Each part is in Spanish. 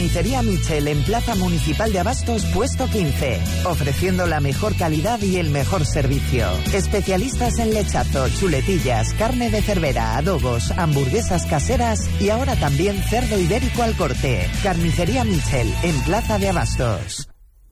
Carnicería Michel en Plaza Municipal de Abastos, puesto 15. Ofreciendo la mejor calidad y el mejor servicio. Especialistas en lechazo, chuletillas, carne de cervera, adobos, hamburguesas caseras y ahora también cerdo ibérico al corte. Carnicería Michel en Plaza de Abastos.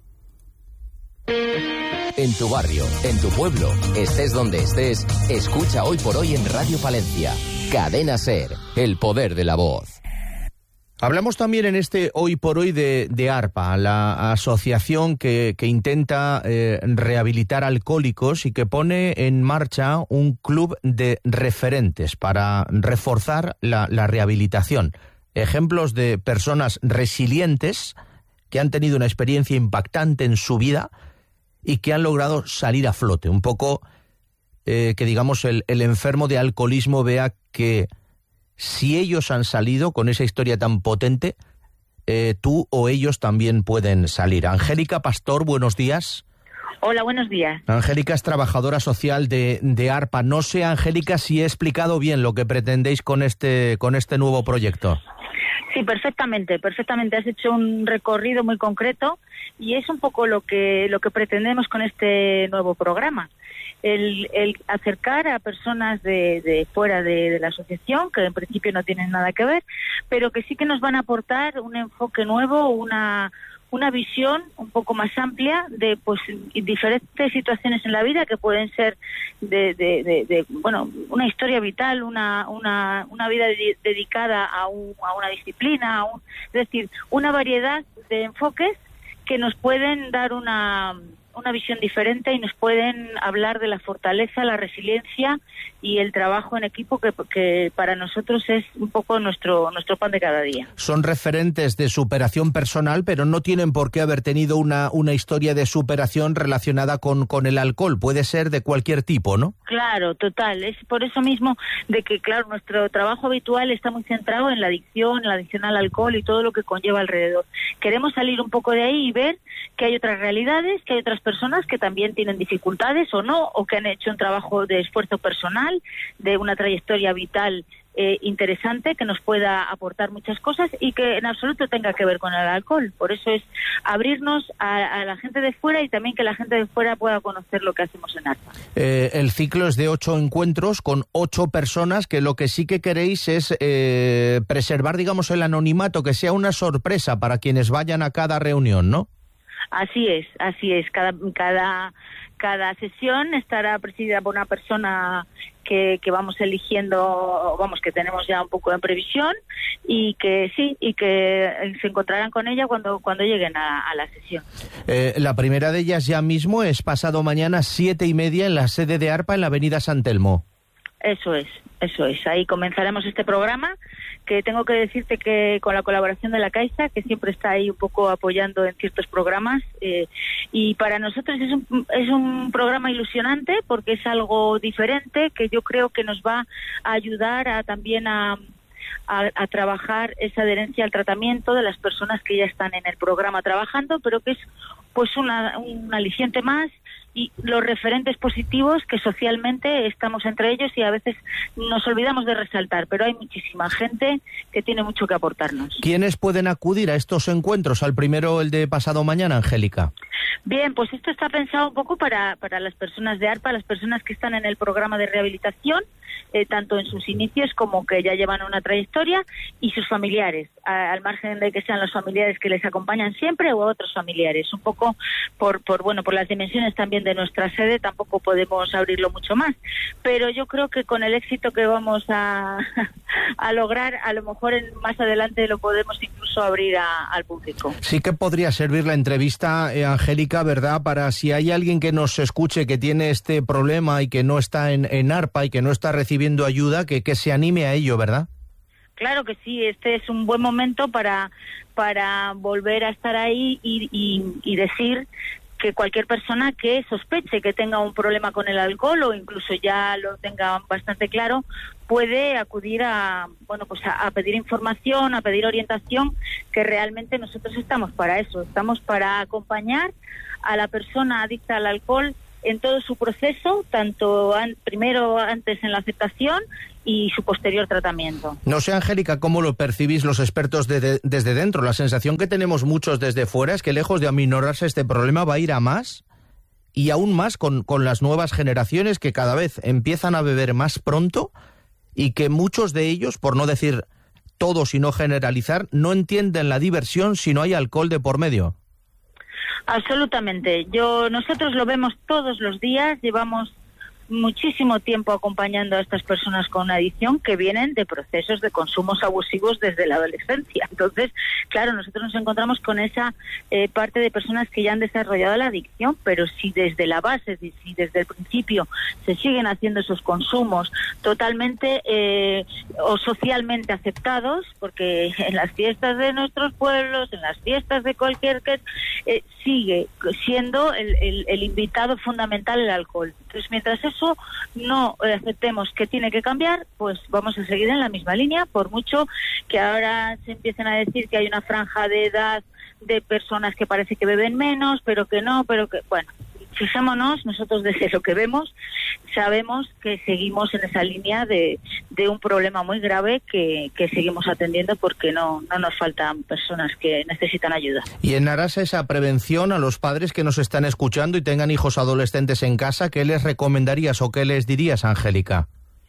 En tu barrio, en tu pueblo, estés donde estés, escucha Hoy por Hoy en Radio Palencia. Cadena SER, el poder de la voz. Hablamos también en este Hoy por Hoy de ARPA, la asociación que intenta rehabilitar alcohólicos y que pone en marcha un club de referentes para reforzar la rehabilitación. Ejemplos de personas resilientes que han tenido una experiencia impactante en su vida y que han logrado salir a flote. Un poco que, digamos, el enfermo de alcoholismo vea que si ellos han salido con esa historia tan potente, tú o ellos también pueden salir. Angélica Pastor, buenos días. Hola, buenos días. Angélica es trabajadora social de ARPA. No sé, Angélica, si he explicado bien lo que pretendéis con este nuevo proyecto. Sí, perfectamente. Has hecho un recorrido muy concreto y es un poco lo que pretendemos con este nuevo programa. El acercar a personas de fuera de la asociación, que en principio no tienen nada que ver, pero que sí que nos van a aportar un enfoque nuevo, una visión un poco más amplia de pues diferentes situaciones en la vida que pueden ser de una historia vital, una vida dedicada a una disciplina, es decir, una variedad de enfoques que nos pueden dar una visión diferente y nos pueden hablar de la fortaleza, la resiliencia y el trabajo en equipo que para nosotros es un poco nuestro pan de cada día. Son referentes de superación personal, pero no tienen por qué haber tenido una historia de superación relacionada con el alcohol. Puede ser de cualquier tipo, ¿no? Claro, total. Es por eso mismo de que, claro, nuestro trabajo habitual está muy centrado en la adicción al alcohol y todo lo que conlleva alrededor. Queremos salir un poco de ahí y ver que hay otras realidades, que hay otras personas que también tienen dificultades o no, o que han hecho un trabajo de esfuerzo personal, de una trayectoria vital interesante que nos pueda aportar muchas cosas y que en absoluto tenga que ver con el alcohol. Por eso es abrirnos a la gente de fuera y también que la gente de fuera pueda conocer lo que hacemos en ARPA. El ciclo es de 8 encuentros con 8 personas, que lo que sí que queréis es preservar, digamos, el anonimato, que sea una sorpresa para quienes vayan a cada reunión, ¿no? Así es. Cada sesión estará presidida por una persona que vamos eligiendo, que tenemos ya un poco en previsión y que se encontrarán con ella cuando lleguen a la sesión. La primera de ellas ya mismo es pasado mañana 7:30 en la sede de ARPA en la avenida San Telmo. Eso es. Ahí comenzaremos este programa, que tengo que decirte que con la colaboración de la Caixa, que siempre está ahí un poco apoyando en ciertos programas, y para nosotros es un programa ilusionante porque es algo diferente que yo creo que nos va a ayudar también a trabajar esa adherencia al tratamiento de las personas que ya están en el programa trabajando, pero que es pues un aliciente más, y los referentes positivos que socialmente estamos entre ellos y a veces nos olvidamos de resaltar, pero hay muchísima gente que tiene mucho que aportarnos. ¿Quiénes pueden acudir a estos encuentros? Al primero, el de pasado mañana, Angélica. Bien, pues esto está pensado un poco para las personas de ARPA, las personas que están en el programa de rehabilitación, tanto en sus inicios como que ya llevan una trayectoria, y sus familiares, al margen de que sean los familiares que les acompañan siempre o otros familiares. Un poco por las dimensiones también de nuestra sede tampoco podemos abrirlo mucho más, pero yo creo que con el éxito que vamos a lograr, a lo mejor más adelante lo podemos incluso abrir al público. Sí que podría servir la entrevista, Angélica, ¿verdad? Para si hay alguien que nos escuche que tiene este problema y que no está en ARPA y que no está recibiendo ayuda, que se anime a ello, ¿verdad? Claro que sí, este es un buen momento para volver a estar ahí y decir que cualquier persona que sospeche que tenga un problema con el alcohol o incluso ya lo tenga bastante claro, puede acudir a pedir información, a pedir orientación, que realmente nosotros estamos para eso, estamos para acompañar a la persona adicta al alcohol en todo su proceso, tanto primero antes en la aceptación y su posterior tratamiento. No sé, Angélica, ¿cómo lo percibís los expertos desde dentro? La sensación que tenemos muchos desde fuera es que lejos de aminorarse este problema va a ir a más, y aún más con las nuevas generaciones que cada vez empiezan a beber más pronto y que muchos de ellos, por no decir todos y no generalizar, no entienden la diversión si no hay alcohol de por medio. Absolutamente. Nosotros lo vemos todos los días, llevamos muchísimo tiempo acompañando a estas personas con adicción que vienen de procesos de consumos abusivos desde la adolescencia. Entonces, claro, nosotros nos encontramos con esa parte de personas que ya han desarrollado la adicción, pero si desde la base, si desde el principio se siguen haciendo esos consumos totalmente o socialmente aceptados, porque en las fiestas de nuestros pueblos, en las fiestas de cualquier sigue siendo el invitado fundamental el alcohol. Entonces, mientras eso no aceptemos que tiene que cambiar, pues vamos a seguir en la misma línea, por mucho que ahora se empiecen a decir que hay una franja de edad de personas que parece que beben menos, pero que no, bueno, fijémonos, nosotros desde lo que vemos, sabemos que seguimos en esa línea de un problema muy grave que seguimos atendiendo porque no nos faltan personas que necesitan ayuda. Y en aras a esa prevención, a los padres que nos están escuchando y tengan hijos adolescentes en casa, ¿qué les recomendarías o qué les dirías, Angélica?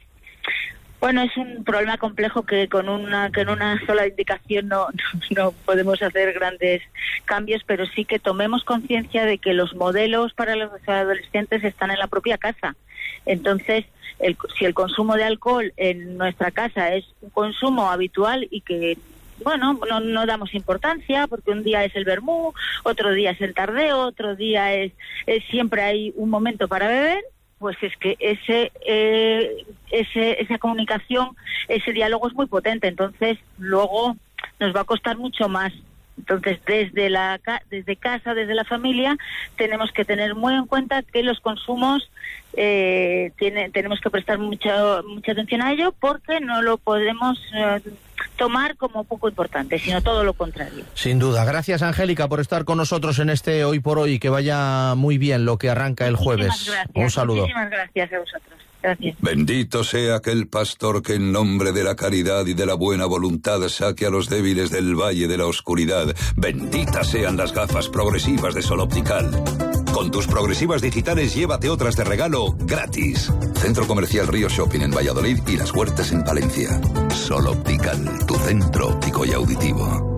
Bueno, es un problema complejo que con una sola indicación no podemos hacer grandes cambios, pero sí que tomemos conciencia de que los modelos para los adolescentes están en la propia casa. Entonces, si el consumo de alcohol en nuestra casa es un consumo habitual y que bueno, no damos importancia, porque un día es el vermú, otro día es el tardeo, otro día es siempre hay un momento para beber, pues es que esa comunicación, ese diálogo es muy potente, entonces luego nos va a costar mucho más. Entonces, desde casa, desde la familia, tenemos que tener muy en cuenta que los consumos tenemos que prestar mucha atención a ello, porque no lo podemos tomar como poco importante, sino todo lo contrario. Sin duda. Gracias, Angélica, por estar con nosotros en este Hoy por Hoy, y que vaya muy bien lo que arranca el jueves. Gracias. Un saludo. Muchísimas gracias a vosotros. Gracias. Bendito sea aquel pastor que en nombre de la caridad y de la buena voluntad saque a los débiles del valle de la oscuridad. Benditas sean las gafas progresivas de Sol Optical. Con tus progresivas digitales llévate otras de regalo gratis. Centro Comercial Río Shopping en Valladolid y Las Huertas en Palencia. Sol Optical, tu centro óptico y auditivo.